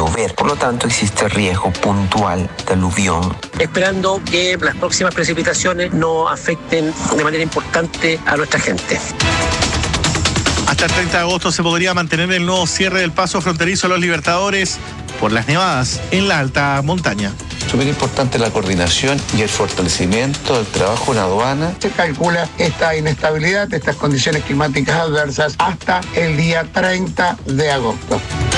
llover. Por lo tanto, existe riesgo puntual de aluvión. Esperando que las próximas precipitaciones no afecten de manera importante a nuestra gente. Hasta el 30 de agosto se podría mantener el nuevo cierre del paso fronterizo a los Libertadores por las nevadas en la alta montaña. Súper importante la coordinación y el fortalecimiento del trabajo en aduana. Se calcula esta inestabilidad, estas condiciones climáticas adversas hasta el día 30 de agosto.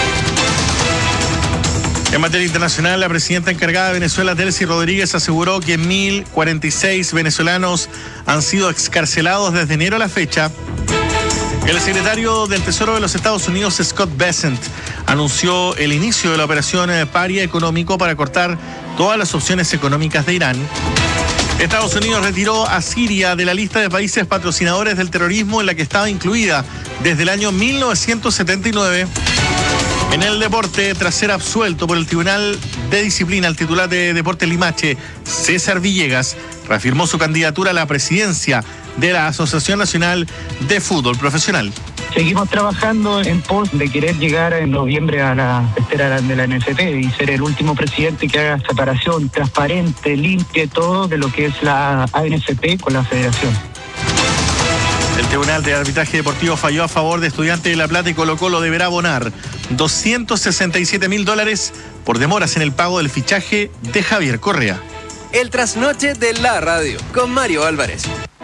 En materia internacional, la presidenta encargada de Venezuela, Delcy Rodríguez, aseguró que 1.046 venezolanos han sido excarcelados desde enero a la fecha. El secretario del Tesoro de los Estados Unidos, Scott Bessent, anunció el inicio de la operación Paria Económico para cortar todas las opciones económicas de Irán. Estados Unidos retiró a Siria de la lista de países patrocinadores del terrorismo en la que estaba incluida desde el año 1979. En el deporte, tras ser absuelto por el Tribunal de Disciplina, el titular de Deportes Limache, César Villegas, reafirmó su candidatura a la presidencia de la Asociación Nacional de Fútbol Profesional. Seguimos trabajando en pos de querer llegar en noviembre a la estera de la NFP y ser el último presidente que haga separación transparente, limpie todo de lo que es la ANFP con la federación. El Tribunal de Arbitraje Deportivo falló a favor de Estudiantes de La Plata y Colo-Colo deberá abonar $267.000 por demoras en el pago del fichaje de Javier Correa. El trasnoche de la radio con Mario Álvarez.